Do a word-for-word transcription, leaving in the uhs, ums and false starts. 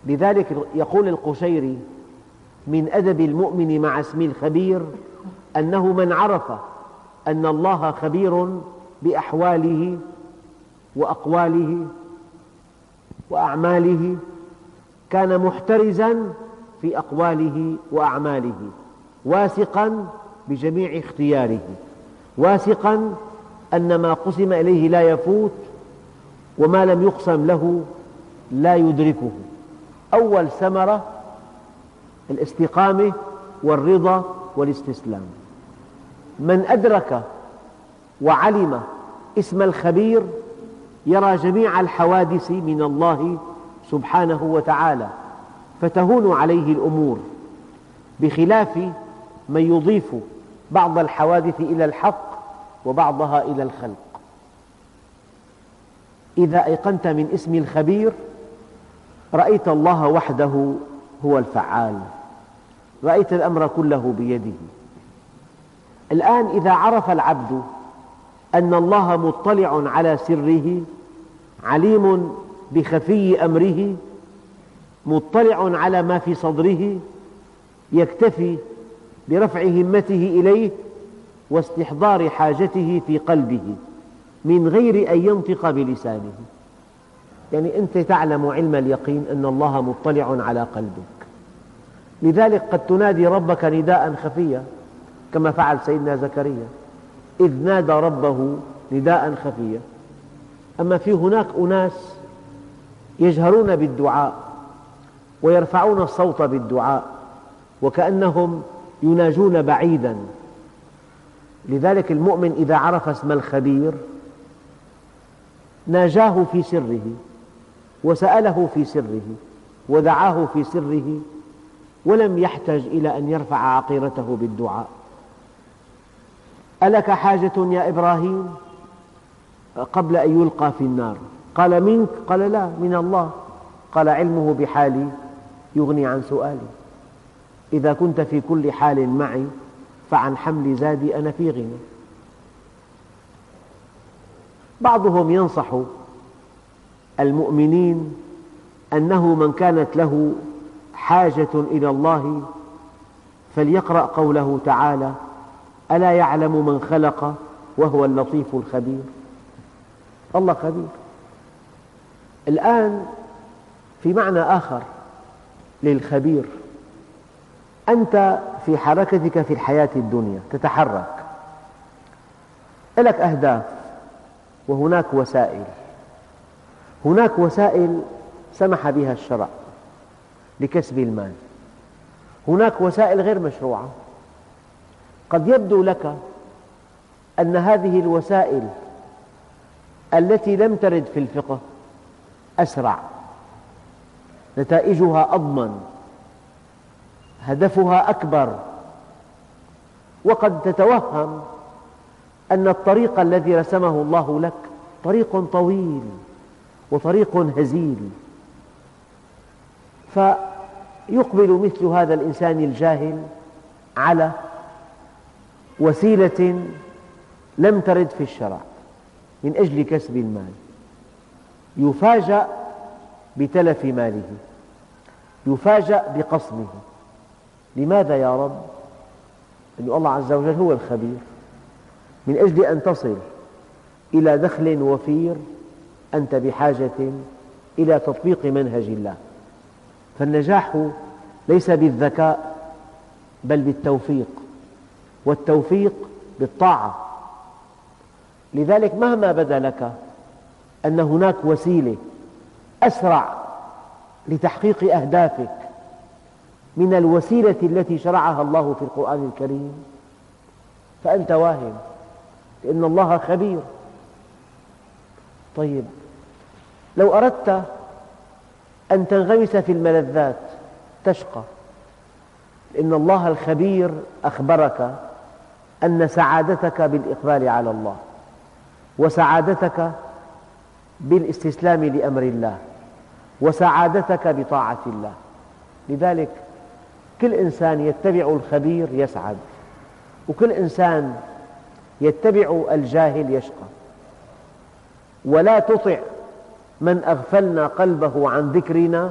لذلك يقول القشيري: من أدب المؤمن مع اسم الخبير أنه من عرف أن الله خبير بأحواله وأقواله وأعماله كان محترزا في أقواله وأعماله، واثقا بجميع اختياره، واثقا أن ما قسم إليه لا يفوت، وما لم يقسم له لا يدركه. أول ثمرة الاستقامة والرضا والاستسلام. من أدرك وعلم اسم الخبير يرى جميع الحوادث من الله سبحانه وتعالى، فتهون عليه الأمور، بخلاف من يضيف بعض الحوادث إلى الحق وبعضها إلى الخلق. إذا أيقنت من اسم الخبير رأيت الله وحده هو الفعال، رأيت الأمر كله بيده. الآن إذا عرف العبد أن الله مطلع على سره، عليم بخفي أمره، مطلع على ما في صدره، يكتفي برفع همته إليه واستحضار حاجته في قلبه من غير أن ينطق بلسانه. يعني أنت تعلم علم اليقين أن الله مطلع على قلبك، لذلك قد تنادي ربك نداء خفيا كما فعل سيدنا زكريا إذ نادى ربه نداء خفيا. أما في هناك أناس يجهرون بالدعاء ويرفعون الصوت بالدعاء وكأنهم يناجون بعيدا. لذلك المؤمن إذا عرف اسم الخبير ناجاه في سره وسأله في سره ودعاه في سره، ولم يحتج إلى أن يرفع عقيرته بالدعاء. ألك حاجة يا إبراهيم؟ قبل أن يلقى في النار قال: منك؟ قال: لا، من الله. قال: علمه بحالي يغني عن سؤالي، إذا كنت في كل حال معي فعن حمل زادي أنا في غنى. بعضهم ينصح المؤمنين أنه من كانت له حاجة إلى الله فليقرأ قوله تعالى: ألا يعلم من خلق وهو اللطيف الخبير. الله خبير. الآن في معنى آخر للخبير: أنت في حركتك في الحياة الدنيا تتحرك، لك أهداف وهناك وسائل. هناك وسائل سمح بها الشرع لكسب المال، هناك وسائل غير مشروعة. قد يبدو لك أن هذه الوسائل التي لم ترد في الفقه أسرع، نتائجها أضمن، هدفها أكبر، وقد تتوهم أن الطريق الذي رسمه الله لك طريق طويل وطريق هزيل، فيقبل مثل هذا الإنسان الجاهل على وسيلة لم ترد في الشرع من أجل كسب المال، يفاجأ بتلف ماله، يفاجأ بقصمه. لماذا يا رب؟ لأن الله عز وجل هو الخبير. من أجل أن تصل إلى دخل وفير أنت بحاجة إلى تطبيق منهج الله. فالنجاح ليس بالذكاء بل بالتوفيق، والتوفيق بالطاعة. لذلك مهما بدا لك أن هناك وسيلة أسرع لتحقيق أهدافك من الوسيلة التي شرعها الله في القرآن الكريم فأنت واهم، لأن الله خبير. طيب، لو أردت أن تنغمس في الملذات تشقى، لأن الله الخبير أخبرك أن سعادتك بالإقبال على الله، وسعادتك بالاستسلام لأمر الله، وسعادتك بطاعة الله. لذلك كل إنسان يتبع الخبير يسعد، وكل إنسان يتبع الجاهل يشقى. ولا تطع من أغفلنا قلبه عن ذكرنا